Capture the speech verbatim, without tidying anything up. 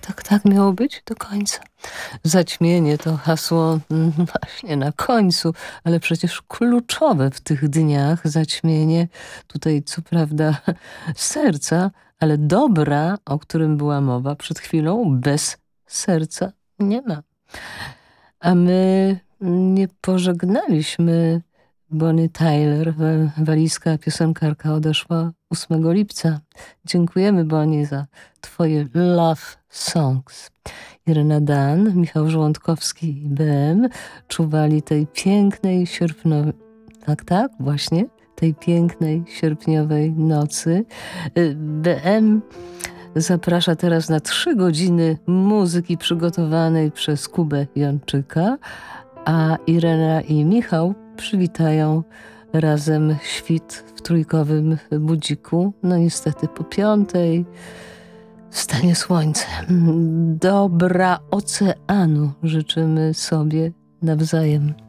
tak, tak miało być do końca. Zaćmienie to hasło mm, właśnie na końcu, ale przecież kluczowe w tych dniach zaćmienie tutaj co prawda serca, ale dobra, o którym była mowa przed chwilą, bez serca nie ma. A my nie pożegnaliśmy Bonnie Tyler. Wa- Walizka piosenkarka odeszła ósmego lipca. Dziękujemy, Bonnie, za twoje love songs. Irena Dan, Michał Żołądkowski i B M czuwali tej pięknej sierpniowej, tak, tak, właśnie, tej pięknej sierpniowej nocy. Y, B M zaprasza teraz na trzy godziny muzyki przygotowanej przez Kubę Janczyka, a Irena i Michał przywitają razem świt w trójkowym budziku. No niestety po piątej wstanie słońce. Dobra oceanu życzymy sobie nawzajem.